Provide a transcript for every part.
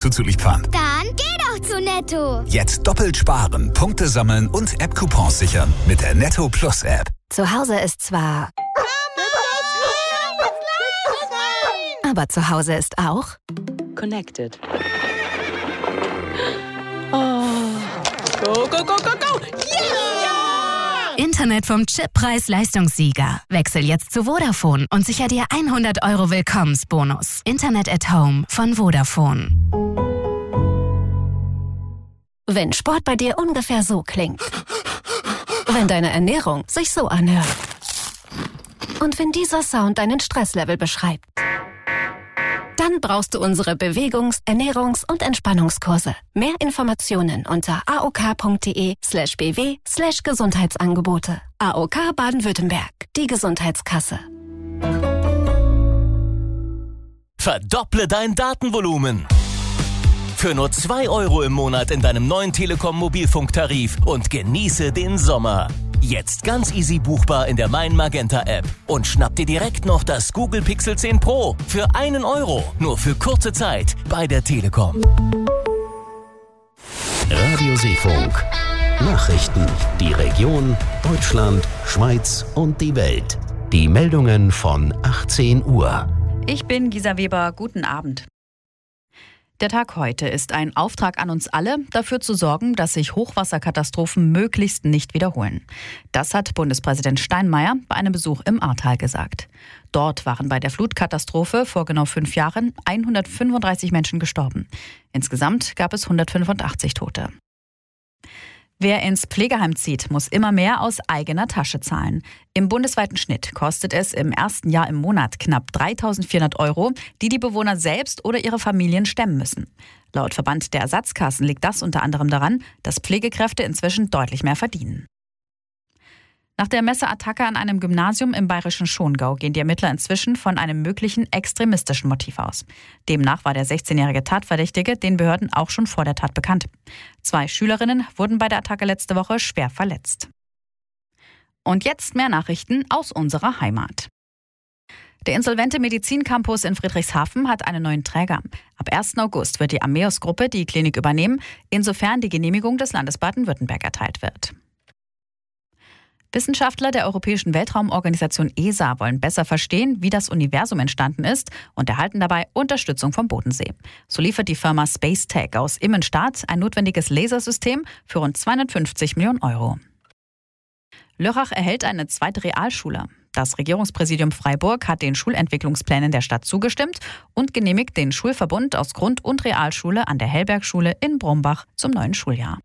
Auto zu lieb fahren? Dann geh doch zu Netto. Jetzt doppelt sparen, Punkte sammeln und App-Coupons sichern mit der Netto Plus App. Zu Hause ist zwar... Aber zu Hause ist auch... Connected. Oh. Go, go, go, go, go! Yeah! Internet vom Chip-Preis-Leistungssieger. Wechsel jetzt zu Vodafone und sicher dir 100 € Willkommensbonus. Internet at Home von Vodafone. Wenn Sport bei dir ungefähr so klingt. Wenn deine Ernährung sich so anhört. Und wenn dieser Sound deinen Stresslevel beschreibt. Dann brauchst du unsere Bewegungs-, Ernährungs- und Entspannungskurse. Mehr Informationen unter aok.de/bw/Gesundheitsangebote. AOK Baden-Württemberg, die Gesundheitskasse. Verdopple dein Datenvolumen. Für nur 2 € im Monat in deinem neuen Telekom-Mobilfunktarif und genieße den Sommer. Jetzt ganz easy buchbar in der Mein Magenta App. Und schnapp dir direkt noch das Google Pixel 10 Pro für 1 €. Nur für kurze Zeit bei der Telekom. Radio Seefunk. Nachrichten. Die Region, Deutschland, Schweiz und die Welt. Die Meldungen von 18 Uhr. Ich bin Gisa Weber. Guten Abend. Der Tag heute ist ein Auftrag an uns alle, dafür zu sorgen, dass sich Hochwasserkatastrophen möglichst nicht wiederholen. Das hat Bundespräsident Steinmeier bei einem Besuch im Ahrtal gesagt. Dort waren bei der Flutkatastrophe vor genau 5 Jahren 135 Menschen gestorben. Insgesamt gab es 185 Tote. Wer ins Pflegeheim zieht, muss immer mehr aus eigener Tasche zahlen. Im bundesweiten Schnitt kostet es im ersten Jahr im Monat knapp 3.400 €, die die Bewohner selbst oder ihre Familien stemmen müssen. Laut Verband der Ersatzkassen liegt das unter anderem daran, dass Pflegekräfte inzwischen deutlich mehr verdienen. Nach der Messerattacke an einem Gymnasium im bayerischen Schongau gehen die Ermittler inzwischen von einem möglichen extremistischen Motiv aus. Demnach war der 16-jährige Tatverdächtige den Behörden auch schon vor der Tat bekannt. 2 Schülerinnen wurden bei der Attacke letzte Woche schwer verletzt. Und jetzt mehr Nachrichten aus unserer Heimat. Der insolvente Medizincampus in Friedrichshafen hat einen neuen Träger. Ab 1. August wird die Ammeus-Gruppe die Klinik übernehmen, insofern die Genehmigung des Landes Baden-Württemberg erteilt wird. Wissenschaftler der Europäischen Weltraumorganisation ESA wollen besser verstehen, wie das Universum entstanden ist und erhalten dabei Unterstützung vom Bodensee. So liefert die Firma Spacetech aus Immenstadt ein notwendiges Lasersystem für rund 250 Millionen €. Lörrach erhält eine zweite Realschule. Das Regierungspräsidium Freiburg hat den Schulentwicklungsplänen der Stadt zugestimmt und genehmigt den Schulverbund aus Grund- und Realschule an der Hellbergschule in Brombach zum neuen Schuljahr.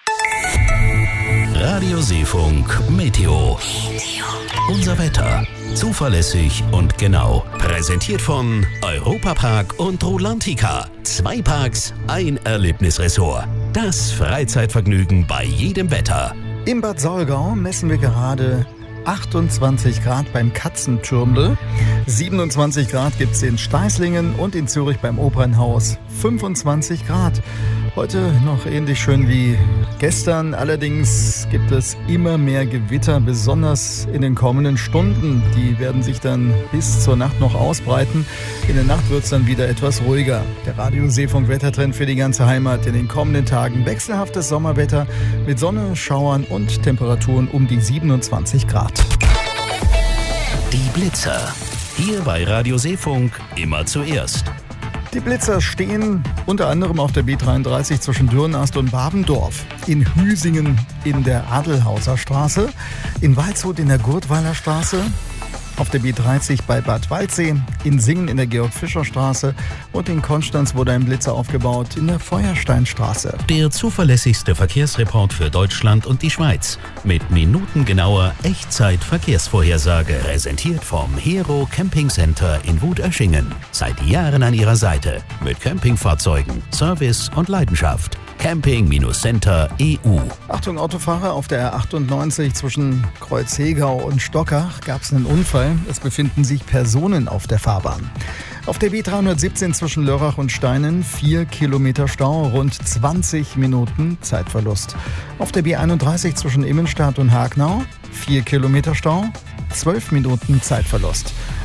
Radio Seefunk Meteo. Unser Wetter. Zuverlässig und genau. Präsentiert von Europapark und Rulantica. 2 Parks, ein Erlebnisressort. Das Freizeitvergnügen bei jedem Wetter. Im Bad Solgau messen wir gerade 28 Grad beim Katzentürmle, 27 Grad gibt es in Steißlingen und in Zürich beim Opernhaus 25 Grad. Heute noch ähnlich schön wie gestern, allerdings gibt es immer mehr Gewitter, besonders in den kommenden Stunden. Die werden sich dann bis zur Nacht noch ausbreiten. In der Nacht wird es dann wieder etwas ruhiger. Der Radio Seefunk Wettertrend für die ganze Heimat in den kommenden Tagen. Wechselhaftes Sommerwetter mit Sonne, Schauern und Temperaturen um die 27 Grad. Die Blitzer. Hier bei Radio Seefunk immer zuerst. Die Blitzer stehen unter anderem auf der B33 zwischen Dürnast und Babendorf, in Hüsingen in der Adelhauser Straße, in Waldshut in der Gurtweiler Straße, auf der B30 bei Bad Waldsee, in Singen in der Georg-Fischer-Straße und in Konstanz wurde ein Blitzer aufgebaut in der Feuersteinstraße. Der zuverlässigste Verkehrsreport für Deutschland und die Schweiz mit minutengenauer Echtzeit-Verkehrsvorhersage. Präsentiert vom Hero Camping Center in Wutöschingen. Seit Jahren an ihrer Seite mit Campingfahrzeugen, Service und Leidenschaft. Camping-Center EU. Achtung Autofahrer, auf der R98 zwischen Kreuzhegau und Stockach gab es einen Unfall. Es befinden sich Personen auf der Fahrbahn. Auf der B317 zwischen Lörrach und Steinen 4 Kilometer Stau, rund 20 Minuten Zeitverlust. Auf der B31 zwischen Immenstadt und Hagnau 4 Kilometer Stau, 12 Minuten Zeitverlust.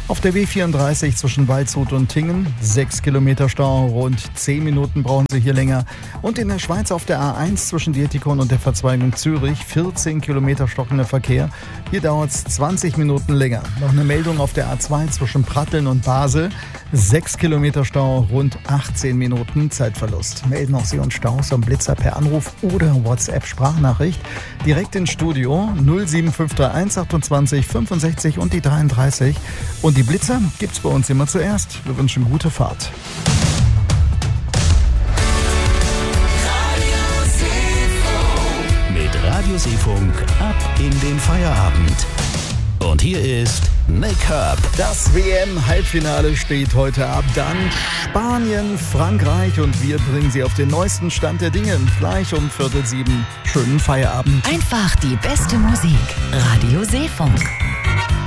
Auf der W34 zwischen Waldshut und Tingen 6 Kilometer Stau, rund 10 Minuten brauchen Sie hier länger. Und in der Schweiz auf der A1 zwischen Dietikon und der Verzweigung Zürich 14 Kilometer stockender Verkehr. Hier dauert es 20 Minuten länger. Noch eine Meldung auf der A2 zwischen Pratteln und Basel. 6 Kilometer Stau, rund 18 Minuten Zeitverlust. Melden auch Sie uns Staus am Blitzer per Anruf oder WhatsApp-Sprachnachricht. Direkt ins Studio 07531 28 65 und die 33. Und die Blitzer gibt's bei uns immer zuerst. Wir wünschen gute Fahrt. Mit Radioseefunk ab in den Feierabend. Und hier ist Make-up. Das WM-Halbfinale steht heute ab. Dann Spanien, Frankreich und wir bringen Sie auf den neuesten Stand der Dinge. Gleich um 6:45. Schönen Feierabend. Einfach die beste Musik. Radio Seefunk.